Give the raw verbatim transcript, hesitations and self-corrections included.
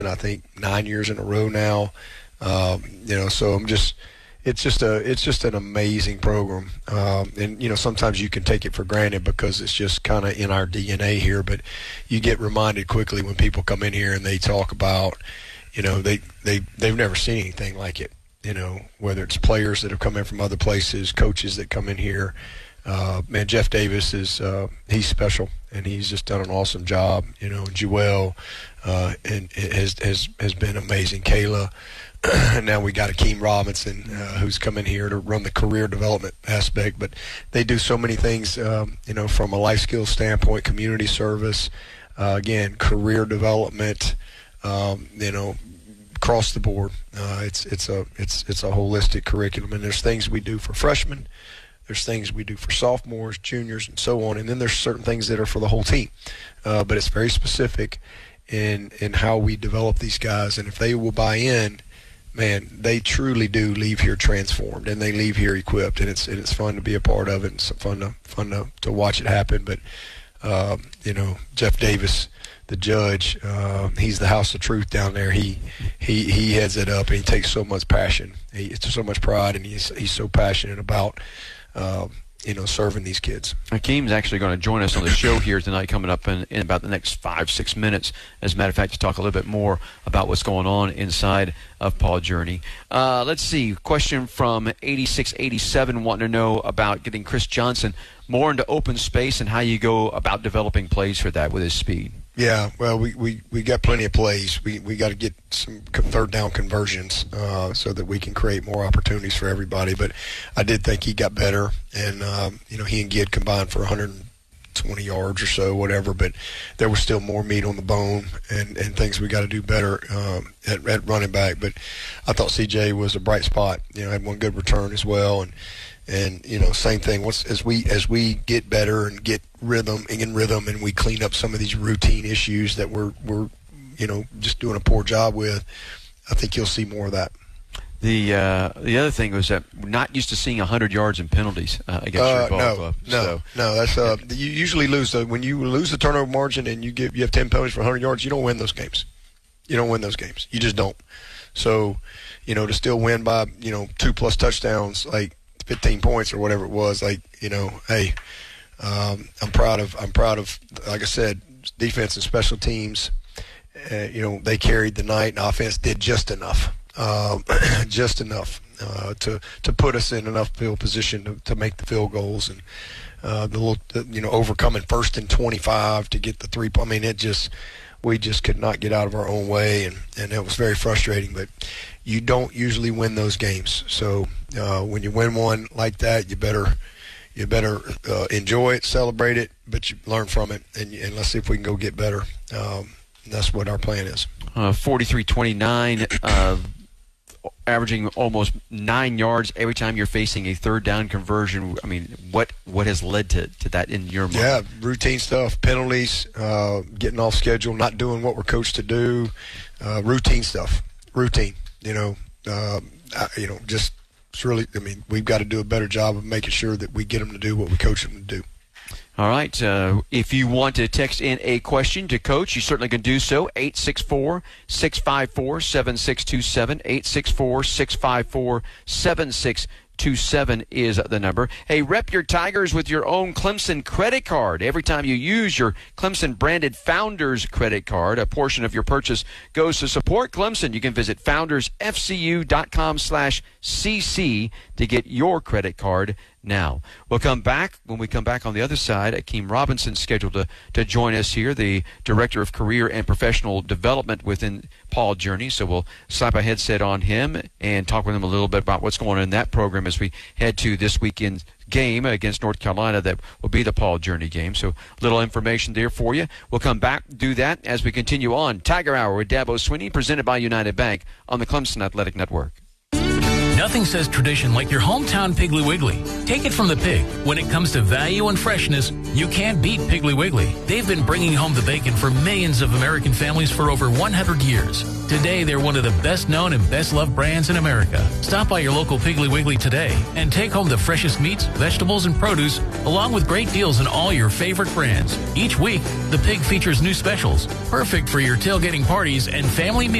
I think nine years in a row now. Um, you know, so I'm just, it's just a, it's just an amazing program. Um, and you know, sometimes you can take it for granted because it's just kind of in our D N A here. But you get reminded quickly when people come in here and they talk about, you know, they they they've never seen anything like it. You know, whether it's players that have come in from other places, coaches that come in here. Uh, man, Jeff Davis is uh, he's special, and he's just done an awesome job. You know, and Joel uh, and has has has been amazing. Kayla, and now we got Akeem Robinson, uh, who's come in here to run the career development aspect. But they do so many things, um, you know, from a life skills standpoint, community service, uh, again, career development, um, you know, across the board. Uh, it's it's a it's it's a holistic curriculum, and there's things we do for freshmen. There's things we do for sophomores, juniors, and so on. And then there's certain things that are for the whole team. Uh, but it's very specific in in how we develop these guys. And if they will buy in, man, they truly do leave here transformed, and they leave here equipped. And it's and it's fun to be a part of it. And it's fun to fun to, to watch it happen. But uh, you know, Jeff Davis, the judge, uh, he's the house of truth down there. He he he heads it up, and he takes so much passion. He it's so much pride, and he's he's so passionate about. Uh, you know, serving these kids. Akeem's actually going to join us on the show here tonight, coming up in, in about the next five, six minutes. As a matter of fact, to talk a little bit more about what's going on inside of Paul Journey. Uh, let's see. Question from eighty-six eighty-seven wanting to know about getting Chris Johnson more into open space and how you go about developing plays for that with his speed. Yeah, well, we, we, we got plenty of plays. We we got to get some third down conversions uh, so that we can create more opportunities for everybody. But I did think he got better, and um, you know, he and Gid combined for one hundred twenty yards or so, whatever. But there was still more meat on the bone, and, and things we got to do better um, at, at running back. But I thought C J was a bright spot. You know, had one good return as well, and. And you know, same thing. Once as we as we get better and get rhythm in rhythm, and we clean up some of these routine issues that we're we're you know just doing a poor job with, I think you'll see more of that. The uh, the other thing was that we're not used to seeing one hundred yards in penalties uh, against uh, your ball no, club. No, so. no, that's uh, you usually lose the, when you lose the turnover margin and you give you have ten penalties for one hundred yards. You don't win those games. You don't win those games. You just don't. So, you know, to still win by you know two plus touchdowns, like fifteen points or whatever it was, like, you know, hey, um, I'm proud of, I'm proud of, like I said, defense and special teams, uh, you know, they carried the night, and offense did just enough, um, just enough uh, to, to put us in enough field position to, to make the field goals, and uh, the little, the, you know, overcoming first and twenty-five to get the three, I mean, it just, we just could not get out of our own way, and, and it was very frustrating, but you don't usually win those games. So uh, when you win one like that, you better you better uh, enjoy it, celebrate it, but you learn from it, and, and let's see if we can go get better. Um, that's what our plan is. Uh, forty-three twenty-nine, uh, averaging almost nine yards every time you're facing a third down conversion. I mean, what what has led to, to that in your mind? Yeah, routine stuff, penalties, uh, getting off schedule, not doing what we're coached to do, uh, routine stuff, routine. You know, uh, I, you know, just it's really. I mean, we've got to do a better job of making sure that we get them to do what we coach them to do. All right. Uh, if you want to text in a question to Coach, you certainly can do so. eight six four, six five four, seven six two seven. eight six four, six five four, seven six two seven is the number. Hey, rep your Tigers with your own Clemson credit card. Every time you use your Clemson-branded Founders credit card, a portion of your purchase goes to support Clemson. You can visit foundersfcu.com slash cc to get your credit card now. We'll come back. When we come back on the other side, Akeem Robinson scheduled to, to join us here, the Director of Career and Professional Development within Paul Journey. So we'll slap a headset on him and talk with him a little bit about what's going on in that program as we head to this weekend's game against North Carolina. That will be the Paul Journey game. So little information there for you. We'll come back, do that as we continue on Tiger Hour with Dabo Swinney, presented by United Bank on the Clemson Athletic Network. Nothing says tradition like your hometown Piggly Wiggly. Take it from the pig. When it comes to value and freshness, you can't beat Piggly Wiggly. They've been bringing home the bacon for millions of American families for over one hundred years. Today, they're one of the best-known and best-loved brands in America. Stop by your local Piggly Wiggly today and take home the freshest meats, vegetables, and produce, along with great deals on all your favorite brands. Each week, the pig features new specials, perfect for your tailgating parties and family meals.